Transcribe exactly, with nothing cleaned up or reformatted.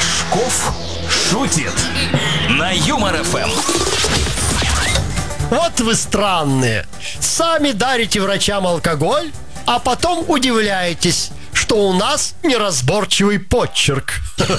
Рожков шутит на Юмор эф эм. Вот вы странные. Сами дарите врачам алкоголь, а потом удивляетесь, что у нас неразборчивый почерк.